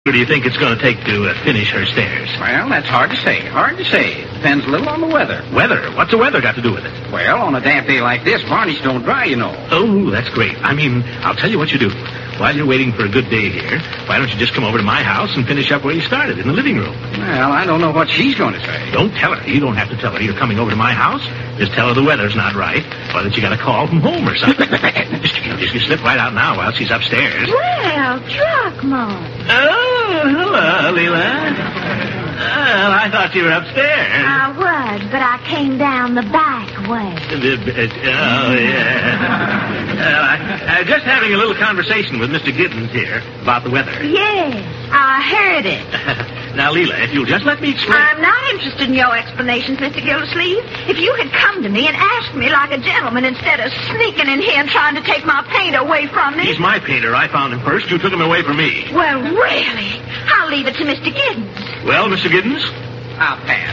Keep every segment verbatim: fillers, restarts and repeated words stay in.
What do you think it's going to take to uh, finish her stairs? Well, that's hard to say. Hard to say. Depends a little on the weather. Weather? What's the weather got to do with it? Well, on a damp day like this, varnish don't dry, you know. Oh, that's great. I mean, I'll tell you what you do. While you're waiting for a good day here, why don't you just come over to my house and finish up where you started, in the living room? Well, I don't know what she's going to say. Don't tell her. You don't have to tell her you're coming over to my house. Just tell her the weather's not right, or that you got a call from home or something. just, you know, just you slip right out now while she's upstairs. Well, Throckmorton. Oh, hello, Leela. Well, I thought you were upstairs. I was, but I came down the back way. The, uh, oh, yeah. Well, I, uh, just having a little conversation with Mister Giddens here about the weather. Yes, I heard it. Now, Leela, if you'll just let me explain... I'm not interested in your explanations, Mister Gildersleeve. If you had come to me and asked me like a gentleman instead of sneaking in here and trying to take my paint away from me... He's my painter. I found him first. You took him away from me. Well, really? I'll leave it to Mister Giddens. Well, Mister Giddens? I'll pass.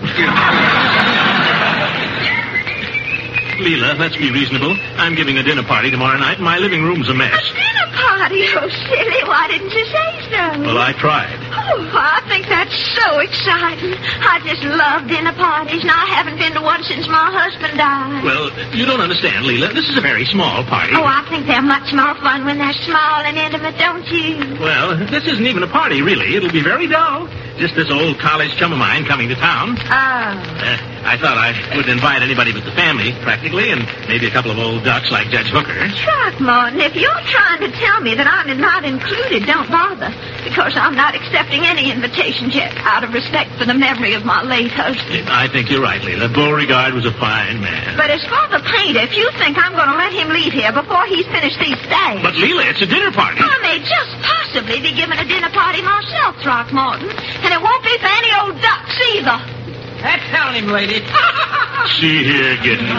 Leela, let's be reasonable. I'm giving a dinner party tomorrow night, and my living room's a mess. A dinner party? Oh, silly. Why didn't you say so? Well, I tried. Oh, I think that's so exciting. I just love dinner parties, and I haven't been to one since my husband died. Well, you don't understand, Leela. This is a very small party. Oh, I think they're much more fun when they're small and intimate, don't you? Well, this isn't even a party, really. It'll be very dull. Just this old college chum of mine coming to town. Oh. Uh, I thought I wouldn't invite anybody but the family, practically, and maybe a couple of old ducks like Judge Hooker. Throckmorton, if you're trying to tell me that I'm not included, don't bother. Because I'm not accepting any invitations yet, out of respect for the memory of my late husband. I think you're right, Leela. Beauregard was a fine man. But as for the painter, if you think I'm going to let him leave here before he's finished these stairs... But, Leela, it's a dinner party. I may just possibly be giving a dinner party myself, Throckmorton. And it won't be for any old ducks either. That's telling him, lady. See here, Giddens.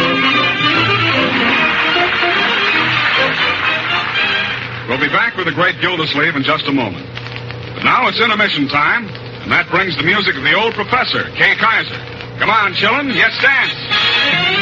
We'll be back with the great Gildersleeve in just a moment. But now it's intermission time, and that brings the music of the old professor, Kay Kaiser. Come on, children. Yes, dance.